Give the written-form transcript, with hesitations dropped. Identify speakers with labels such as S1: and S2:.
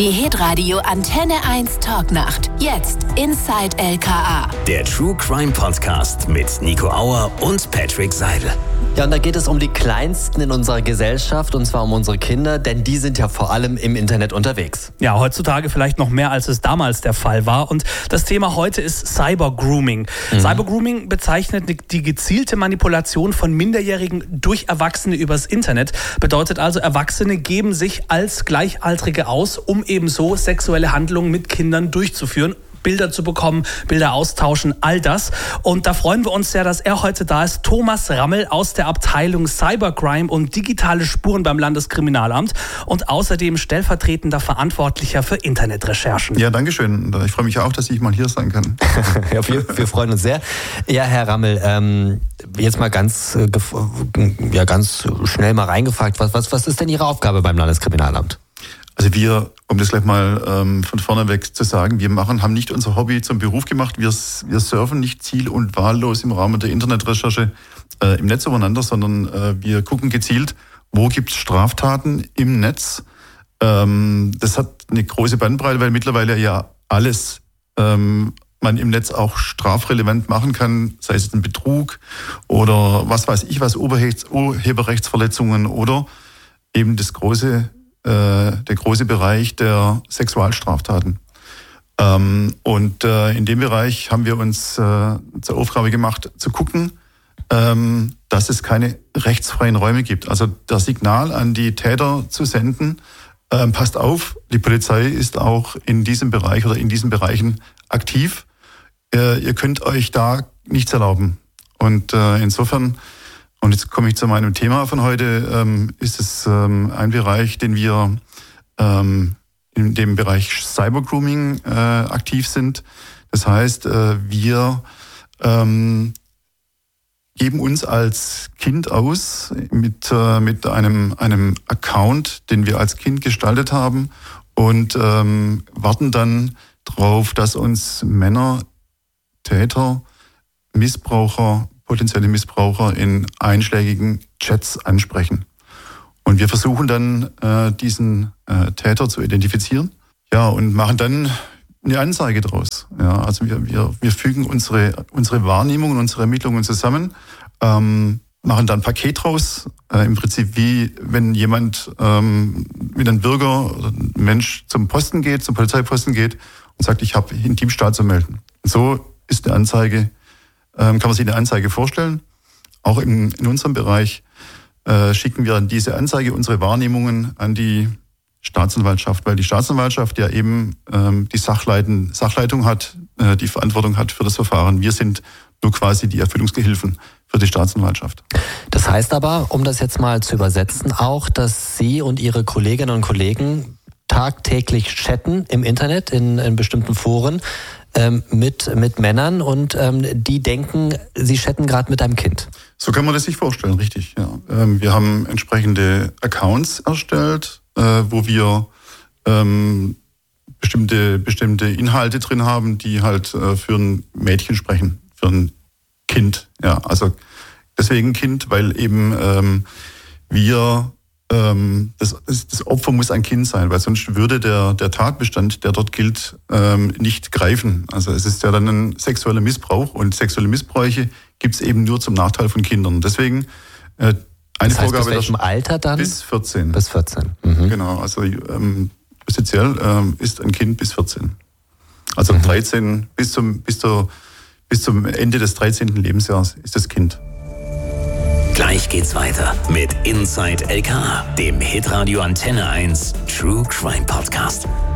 S1: Die Hitradio Antenne 1 Talknacht. Jetzt Inside LKA.
S2: Der True Crime Podcast mit Nico Auer und Patrick Seidel.
S3: Ja, und da geht es um die Kleinsten in unserer Gesellschaft, und zwar um unsere Kinder, denn die sind ja vor allem im Internet unterwegs.
S4: Ja, heutzutage vielleicht noch mehr, als es damals der Fall war. Und das Thema heute ist Cybergrooming. Cybergrooming bezeichnet die gezielte Manipulation von Minderjährigen durch Erwachsene übers Internet. Bedeutet also, Erwachsene geben sich als Gleichaltrige aus, um eben so sexuelle Handlungen mit Kindern durchzuführen. Bilder zu bekommen, Bilder austauschen, all das. Und da freuen wir uns sehr, dass er heute da ist. Thomas Rammel aus der Abteilung Cybercrime und digitale Spuren beim Landeskriminalamt und außerdem stellvertretender Verantwortlicher für Internetrecherchen.
S5: Ja, danke schön. Ich freue mich auch, dass ich mal hier sein kann.
S3: Ja, wir freuen uns sehr. Ja, Herr Rammel, jetzt mal ganz schnell mal reingefragt, was ist denn Ihre Aufgabe beim Landeskriminalamt?
S5: Also wir, um das gleich mal von vorne weg zu sagen, haben nicht unser Hobby zum Beruf gemacht. Wir surfen nicht ziel- und wahllos im Rahmen der Internetrecherche im Netz übereinander, sondern wir gucken gezielt, wo gibt es Straftaten im Netz. Das hat eine große Bandbreite, weil mittlerweile ja alles man im Netz auch strafrelevant machen kann, sei es ein Betrug oder was weiß ich was, Urheberrechtsverletzungen oder eben der große Bereich der Sexualstraftaten. Und in dem Bereich haben wir uns zur Aufgabe gemacht, zu gucken, dass es keine rechtsfreien Räume gibt. Also das Signal an die Täter zu senden, passt auf, die Polizei ist auch in diesem Bereich oder in diesen Bereichen aktiv. Ihr könnt euch da nichts erlauben. Und insofern, und jetzt komme ich zu meinem Thema von heute, ist es ein Bereich, den wir in dem Bereich Cybergrooming aktiv sind. Das heißt, wir geben uns als Kind aus mit einem Account, den wir als Kind gestaltet haben und warten dann darauf, dass uns Männer, Täter, Missbraucher, potenzielle Missbraucher in einschlägigen Chats ansprechen. Und wir versuchen dann, diesen Täter zu identifizieren, ja, und machen dann eine Anzeige draus. Ja, also wir fügen unsere Wahrnehmung und unsere Ermittlungen zusammen, machen dann ein Paket draus, im Prinzip wie wenn jemand, wie ein Bürger oder ein Mensch zum Polizeiposten geht und sagt, ich habe einen Diebstahl zu melden. So ist eine Anzeige, kann man sich eine Anzeige vorstellen. Auch in unserem Bereich schicken wir diese Anzeige, unsere Wahrnehmungen an die Staatsanwaltschaft, weil die Staatsanwaltschaft ja eben die Sachleitung hat, die Verantwortung hat für das Verfahren. Wir sind nur quasi die Erfüllungsgehilfen für die Staatsanwaltschaft.
S3: Das heißt aber, um das jetzt mal zu übersetzen, auch, dass Sie und Ihre Kolleginnen und Kollegen tagtäglich chatten im Internet, in bestimmten Foren, mit Männern und die denken, sie chatten gerade mit einem Kind.
S5: So kann man das sich vorstellen, richtig. Ja. Wir haben entsprechende Accounts erstellt, wo wir bestimmte Inhalte drin haben, die halt für ein Mädchen sprechen, für ein Kind. Ja, also deswegen Kind, weil eben das Opfer muss ein Kind sein, weil sonst würde der Tatbestand, der dort gilt, nicht greifen. Also es ist ja dann ein sexueller Missbrauch und sexuelle Missbräuche gibt es eben nur zum Nachteil von Kindern. Deswegen eine Vorgabe.
S3: Bis welchem Alter dann?
S5: Bis 14.
S3: Bis 14. Mhm.
S5: Genau, also offiziell ist ein Kind bis 14. Also 13 bis zum Ende des 13. Lebensjahres ist das Kind.
S2: Gleich geht's weiter mit Inside LKA, dem Hitradio Antenne 1 True Crime Podcast.